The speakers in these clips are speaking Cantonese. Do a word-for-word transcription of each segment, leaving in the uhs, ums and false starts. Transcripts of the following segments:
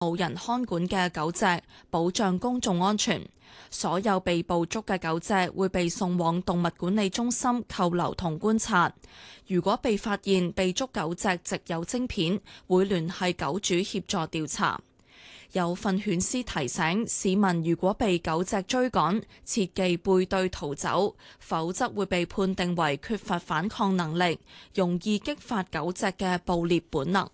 冇人看管嘅狗隻，保障公眾安全。所有被捕捉嘅狗隻會被送往動物管理中心扣留同觀察。如果被發現被捉狗隻植有晶片，會聯繫狗主協助調查。有訓犬師提醒市民，如果被狗隻追趕，切忌背對逃走，否則會被判定為缺乏反抗能力，容易激發狗隻嘅捕獵本能。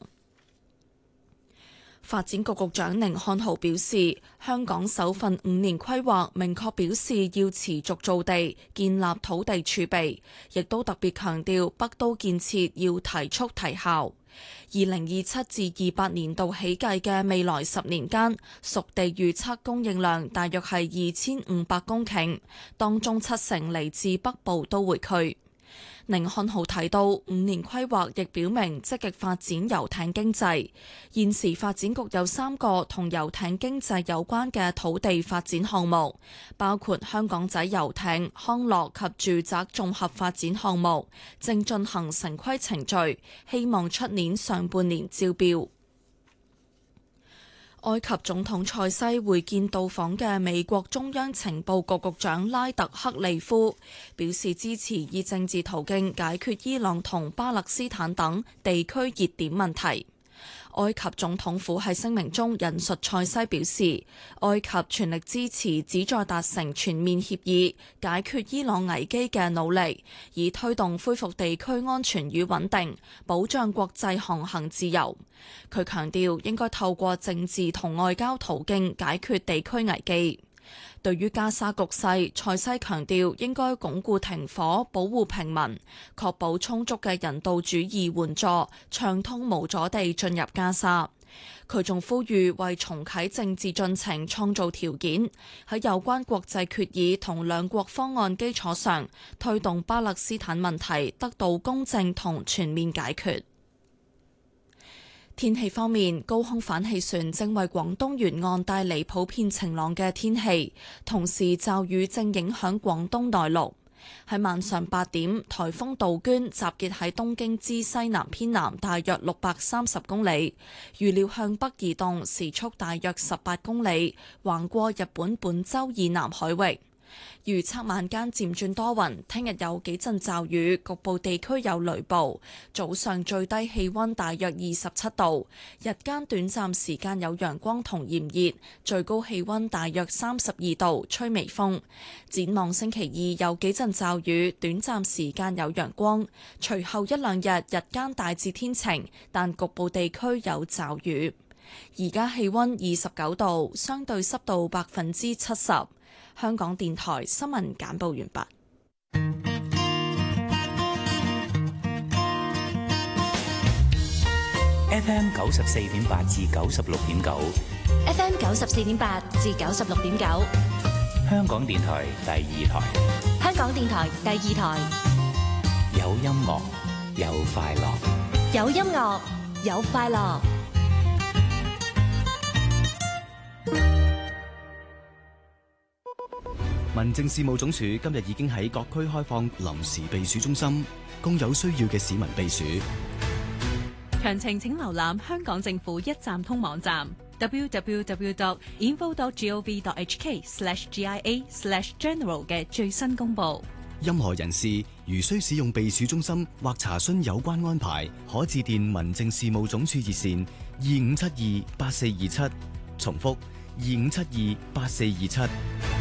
發展局局長寧漢豪表示，香港首份五年規劃明確表示要持續造地，建立土地儲備，亦都特別強調北都建設要提速提效。二零二七至二八年度起計嘅未來十年間，熟地預測供應量大約係二千五百公頃，當中七成嚟自北部都會區。寧漢豪提到，五年規劃亦表明積極發展遊艇經濟。現時發展局有三個同遊艇經濟有關嘅土地發展項目，包括香港仔遊艇、康樂及住宅綜合發展項目，正進行城規程序，希望出年上半年招標。埃及總統塞西會見到訪嘅美國中央情報局局長拉特克利夫，表示支持以政治途徑解決伊朗同巴勒斯坦等地區熱點問題。埃及總統府喺聲明中引述塞西表示，埃及全力支持旨在達成全面協議、解決伊朗危機嘅努力，以推動恢復地區安全與穩定，保障國際航行自由。佢強調應該透過政治同外交途徑解決地區危機。對於加沙局勢，塞西強調應該鞏固停火，保護平民，確保充足嘅人道主義援助，暢通無阻地進入加沙。佢仲呼籲為重啟政治進程創造條件，喺有關國際決議同兩國方案基礎上，推動巴勒斯坦問題得到公正同全面解決。天氣方面，高空反氣旋正為廣東沿岸帶嚟普遍晴朗嘅天氣，同時驟雨正影響廣東內陸。喺晚上八點，颱風杜鵑集結喺東京之西南偏南大約六百三十公里，預料向北移動，時速大約十八公里，橫過日本本州以南海域。預測晚間漸轉多雲，聽日有幾陣驟雨，局部地區有雷暴。早上最低氣溫大約二十七度，日間短暫時間有陽光同炎熱，最高氣溫大約三十二度，吹微風。展望星期二有幾陣驟雨，短暫時間有陽光，隨後一兩日日間大致天晴，但局部地區有驟雨。而家氣溫二十九度，相對濕度百分之七十。香港電台新聞簡報完畢。 F M 九十四點八至九十六點九 ，F M 九十四點八至九十六點九， 香港電台第二台， 香港電台第二台， 有音樂，有快樂， 有音樂，有快樂。 民政事務總署今日已經喺各區開放臨時避暑中心，供有需要嘅市民避暑。 詳情請瀏覽香港政府一站通網站 double-u double-u double-u dot info dot gov dot h k slash g i a slash general 嘅最新公佈。 任何人士如需使用避暑中心或查詢有關安排，可致電民政事務總署熱線二五七二八四二七，重複二五七二八四二七。